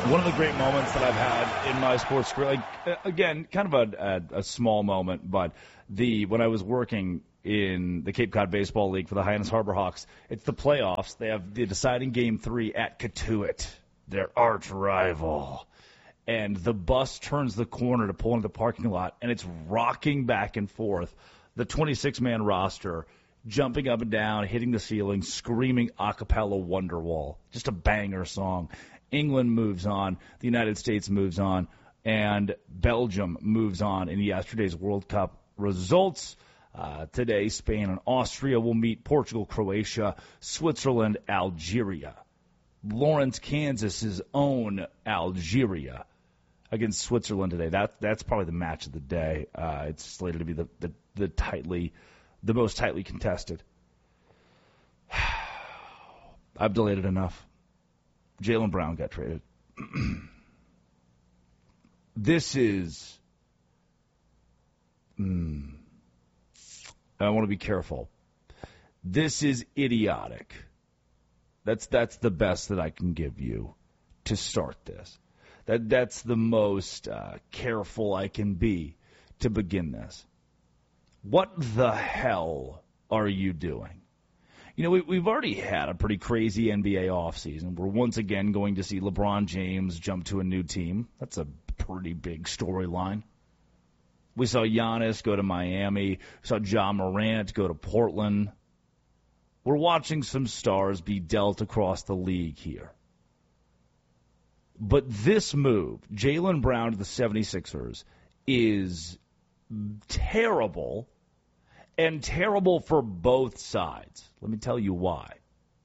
One of the great moments that I've had in my sports career, again, kind of a small moment, but when I was working in the Cape Cod Baseball League for the Hyannis Harbor Hawks, it's the playoffs. They have the deciding Game 3 at Cotuit, their arch rival. And the bus turns the corner to pull into the parking lot, and it's rocking back and forth. The 26-man roster jumping up and down, hitting the ceiling, screaming a cappella Wonderwall. Just a banger song. England moves on, the United States moves on, and Belgium moves on in yesterday's World Cup results. Today, Spain and Austria will meet Portugal, Croatia, Switzerland, Algeria. Lawrence, Kansas's own Algeria against Switzerland today. That's probably the match of the day. It's slated to be the most tightly contested. I've delayed it enough. Jaylen Brown got traded. This is... I want to be careful. This is idiotic. That's the best that I can give you to start this. That's the most careful I can be to begin this. What the hell are you doing? You know, we've already had a pretty crazy NBA offseason. We're once again going to see LeBron James jump to a new team. That's a pretty big storyline. We saw Giannis go to Miami. We saw Ja Morant go to Portland. We're watching some stars be dealt across the league here. But this move, Jaylen Brown to the 76ers, is terrible, and terrible for both sides. Let me tell you why.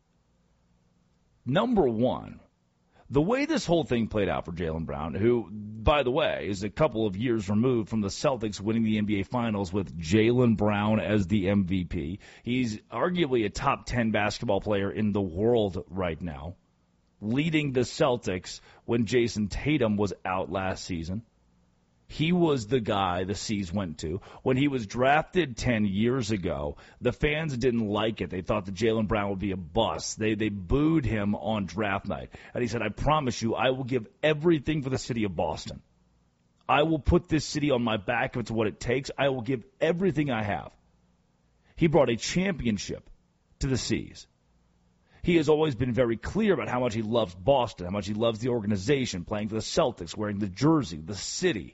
Number one, the way this whole thing played out for Jaylen Brown, who, by the way, is a couple of years removed from the Celtics winning the NBA Finals with Jaylen Brown as the MVP. He's arguably a top 10 basketball player in the world right now, leading the Celtics when Jason Tatum was out last season. He was the guy the C's went to. When he was drafted 10 years ago, the fans didn't like it. They thought that Jaylen Brown would be a bust. They booed him on draft night. And he said, I promise you, I will give everything for the city of Boston. I will put this city on my back if it's what it takes. I will give everything I have. He brought a championship to the C's. He has always been very clear about how much he loves Boston, how much he loves the organization, playing for the Celtics, wearing the jersey, the city.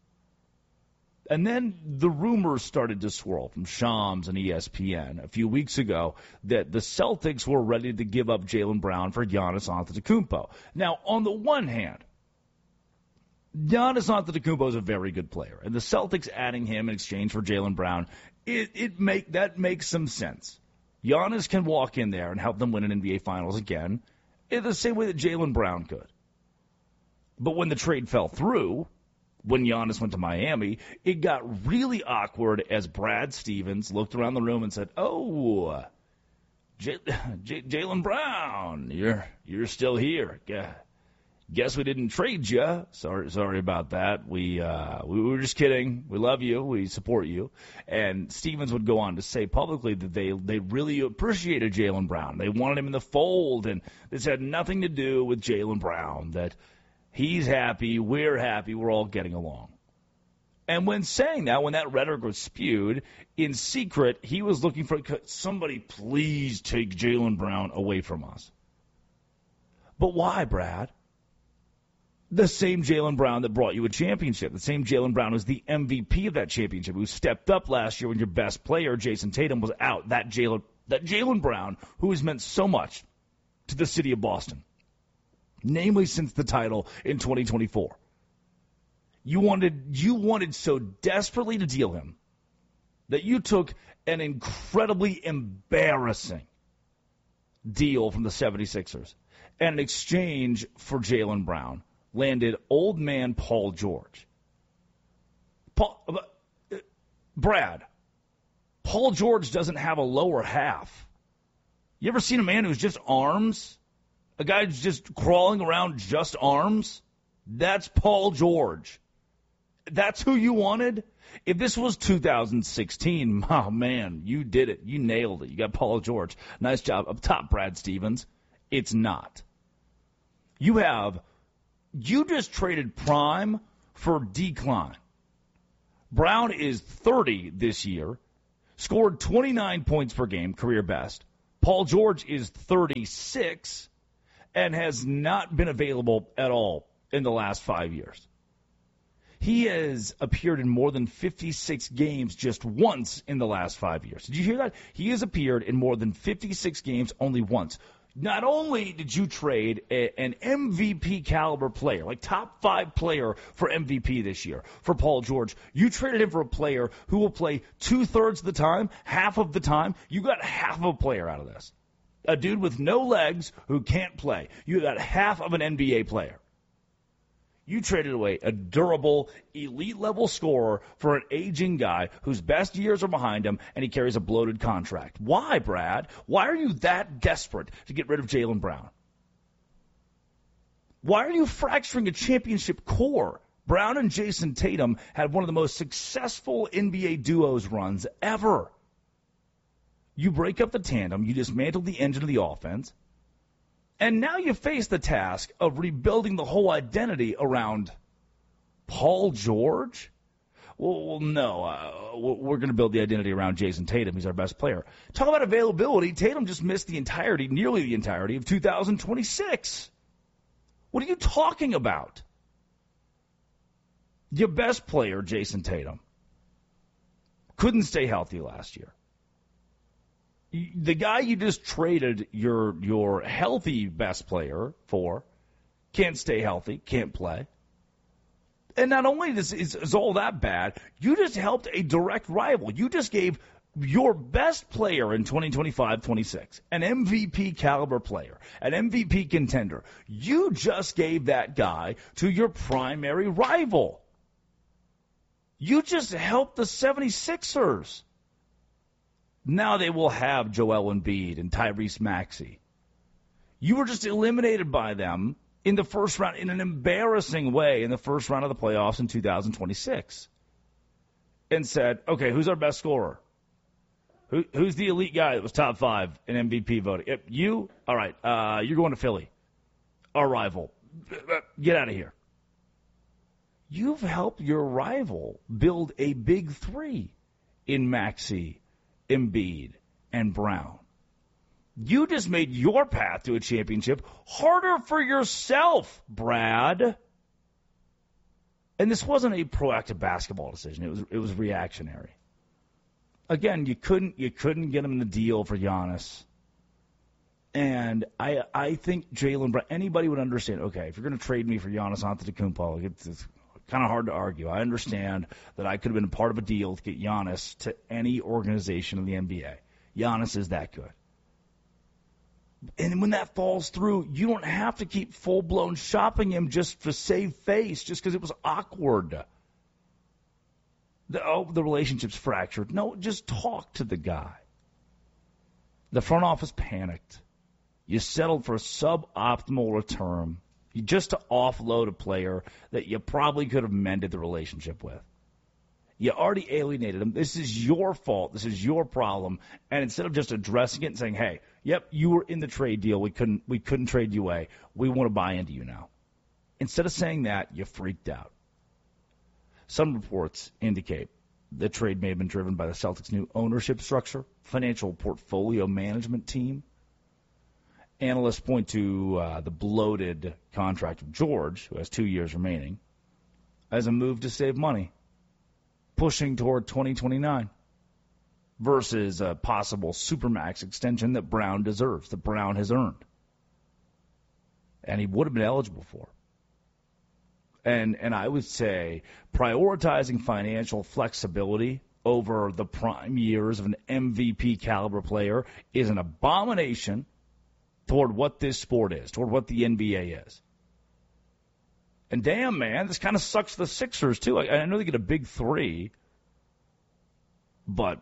And then the rumors started to swirl from Shams and ESPN a few weeks ago that the Celtics were ready to give up Jaylen Brown for Giannis Antetokounmpo. Now, on the one hand, Giannis Antetokounmpo is a very good player, and the Celtics adding him in exchange for Jaylen Brown, that makes some sense. Giannis can walk in there and help them win an NBA Finals again in the same way that Jaylen Brown could. But when the trade fell through, when Giannis went to Miami, it got really awkward as Brad Stevens looked around the room and said, "Oh, Jaylen Brown, you're still here. Guess we didn't trade you. Sorry about that. We were just kidding. We love you. We support you." And Stevens would go on to say publicly that they really appreciated Jaylen Brown. They wanted him in the fold, and this had nothing to do with Jaylen Brown, that he's happy, we're happy, we're all getting along. And when saying that, when that rhetoric was spewed, in secret, he was looking for somebody, please take Jaylen Brown away from us. But why, Brad? The same Jaylen Brown that brought you a championship, the same Jaylen Brown who's the MVP of that championship, who stepped up last year when your best player, Jason Tatum, was out. That Jaylen Brown, who has meant so much to the city of Boston, namely since the title in 2024. You wanted so desperately to deal him that you took an incredibly embarrassing deal from the 76ers, and in exchange for Jaylen Brown landed old man Paul George. Brad, Paul George doesn't have a lower half. You ever seen a man who's just arms? A guy who's just crawling around just arms? That's Paul George. That's who you wanted? If this was 2016, oh man, you did it. You nailed it. You got Paul George. Nice job up top, Brad Stevens. It's not. You have You just traded prime for decline. Brown is 30 this year, scored 29 points per game, career best. Paul George is 36 and has not been available at all in the last 5 years. He has appeared in more than 56 games just once in the last 5 years. Did you hear that? He has appeared in more than 56 games only once. Not only did you trade an MVP caliber player, like top 5 player for MVP this year, for Paul George, you traded him for a player who will play 2/3 of the time, half of the time. You got half of a player out of this. A dude with no legs who can't play. You got half of an NBA player. You traded away a durable, elite-level scorer for an aging guy whose best years are behind him, and he carries a bloated contract. Why, Brad? Why are you that desperate to get rid of Jaylen Brown? Why are you fracturing a championship core? Brown and Jason Tatum had one of the most successful NBA duos runs ever. You break up the tandem, you dismantle the engine of the offense, and now you face the task of rebuilding the whole identity around Paul George? Well, no. We're going to build the identity around Jason Tatum. He's our best player. Talk about availability. Tatum just missed nearly the entirety of 2026. What are you talking about? Your best player, Jason Tatum, couldn't stay healthy last year. The guy you just traded your healthy best player for can't stay healthy, can't play. And not only is all that bad, you just helped a direct rival. You just gave your best player in 2025-26, an MVP caliber player, an MVP contender. You just gave that guy to your primary rival. You just helped the 76ers. Now they will have Joel Embiid and Tyrese Maxey. You were just eliminated by them in the first round in an embarrassing way in the first round of the playoffs in 2026. And said, okay, who's our best scorer? Who's the elite guy that was top 5 in MVP voting? You? All right, you're going to Philly. Our rival. Get out of here. You've helped your rival build a big 3 in Maxey, Embiid, and Brown. You just made your path to a championship harder for yourself, Brad. And this wasn't a proactive basketball decision. It was reactionary. Again, you couldn't get him the deal for Giannis. And I think Jaylen Brown, anybody would understand, okay, if you're going to trade me for Giannis Antetokounmpo, it's kind of hard to argue. I understand that I could have been a part of a deal to get Giannis to any organization in the NBA. Giannis is that good. And when that falls through, you don't have to keep full-blown shopping him just to save face, just because it was awkward. The relationship's fractured. No, just talk to the guy. The front office panicked. You settled for a suboptimal return. Just to offload a player that you probably could have mended the relationship with. You already alienated him. This is your fault. This is your problem. And instead of just addressing it and saying, hey, yep, you were in the trade deal. We couldn't trade you away. We want to buy into you now. Instead of saying that, you freaked out. Some reports indicate the trade may have been driven by the Celtics' new ownership structure, financial portfolio management team. Analysts point to the bloated contract of George, who has 2 years remaining, as a move to save money, pushing toward 2029, versus a possible supermax extension that Brown deserves, that Brown has earned. And he would have been eligible for. And I would say prioritizing financial flexibility over the prime years of an MVP caliber player is an abomination toward what this sport is, toward what the NBA is. And damn, man, this kind of sucks the Sixers, too. I know they get a big 3, but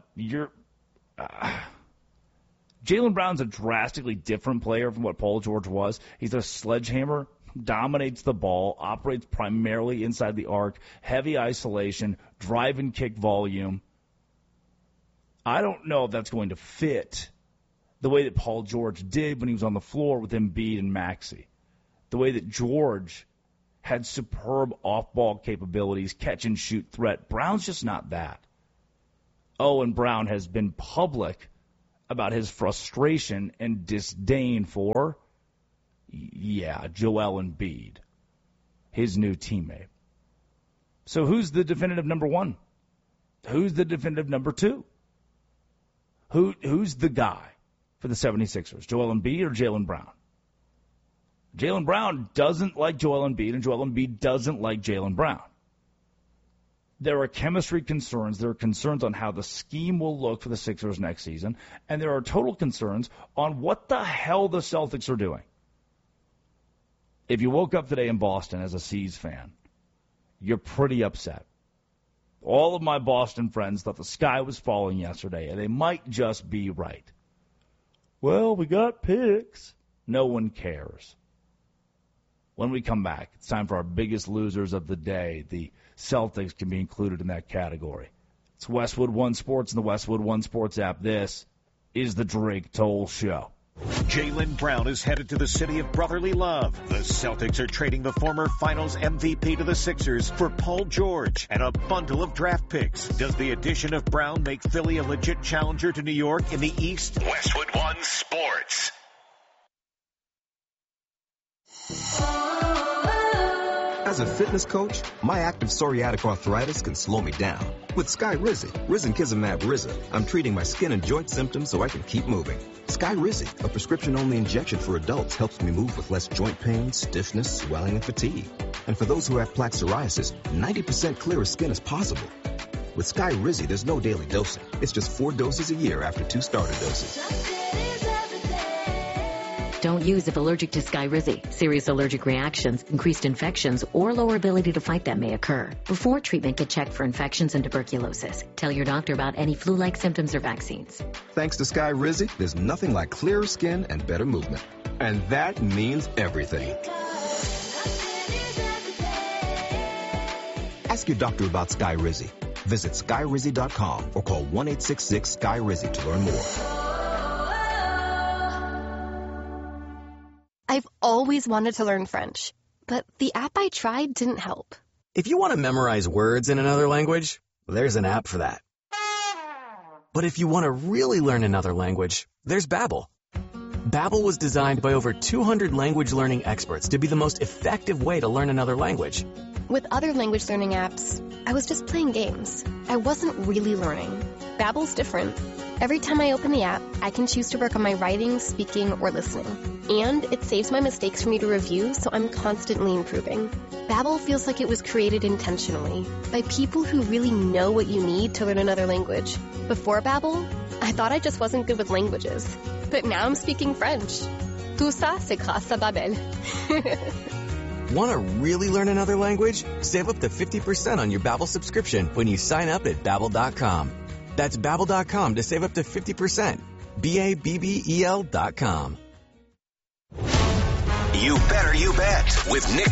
Jaylen Brown's a drastically different player from what Paul George was. He's a sledgehammer, dominates the ball, operates primarily inside the arc, heavy isolation, drive and kick volume. I don't know if that's going to fit the way that Paul George did when he was on the floor with Embiid and Maxey. The way that George had superb off-ball capabilities, catch-and-shoot threat. Brown's just not that. Oh, and Brown has been public about his frustration and disdain for, Joel Embiid, his new teammate. So who's the definitive number one? Who's the definitive number two? Who's the guy for the 76ers, Joel Embiid or Jaylen Brown? Jaylen Brown doesn't like Joel Embiid, and Joel Embiid doesn't like Jaylen Brown. There are chemistry concerns. There are concerns on how the scheme will look for the Sixers next season, and there are total concerns on what the hell the Celtics are doing. If you woke up today in Boston as a C's fan, you're pretty upset. All of my Boston friends thought the sky was falling yesterday, and they might just be right. Well, we got picks. No one cares. When we come back, it's time for our biggest losers of the day. The Celtics can be included in that category. It's Westwood One Sports and the Westwood One Sports app. This is the Drake Toll Show. Jaylen Brown is headed to the city of brotherly love. The Celtics are trading the former Finals MVP to the Sixers for Paul George and a bundle of draft picks. Does the addition of Brown make Philly a legit challenger to New York in the East? Westwood One Sports. As a fitness coach, my active psoriatic arthritis can slow me down. With Skyrizi, Risankizumab Riza, I'm treating my skin and joint symptoms so I can keep moving. Skyrizi, a prescription-only injection for adults, helps me move with less joint pain, stiffness, swelling, and fatigue. And for those who have plaque psoriasis, 90% clearer skin is possible. With Skyrizi, there's no daily dosing. It's just 4 doses a year after 2 starter doses. Don't use if allergic to Skyrizi. Serious allergic reactions, increased infections, or lower ability to fight them may occur. Before treatment, get checked for infections and tuberculosis. Tell your doctor about any flu-like symptoms or vaccines. Thanks to Skyrizi, there's nothing like clearer skin and better movement. And that means everything. Ask your doctor about Skyrizi. Visit Skyrizi.com or call 1-866-SKY-RIZI to learn more. I've always wanted to learn French, but the app I tried didn't help. If you want to memorize words in another language, there's an app for that. But if you want to really learn another language, there's Babbel. Babbel was designed by over 200 language learning experts to be the most effective way to learn another language. With other language learning apps, I was just playing games. I wasn't really learning. Babbel's different. Every time I open the app, I can choose to work on my writing, speaking, or listening. And it saves my mistakes for me to review, so I'm constantly improving. Babbel feels like it was created intentionally by people who really know what you need to learn another language. Before Babbel, I thought I just wasn't good with languages. But now I'm speaking French. Tout ça, c'est grâce à Babbel. Want to really learn another language? Save up to 50% on your Babbel subscription when you sign up at Babbel.com. That's Babbel.com to save up to 50%. Babbel.com. You better you bet with Nick